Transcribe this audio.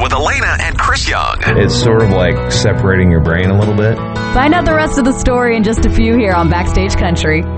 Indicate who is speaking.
Speaker 1: with Elena and Chris Young.
Speaker 2: It's sort of like separating your brain a little bit.
Speaker 3: Find out the rest of the story in just a few here on Backstage Country.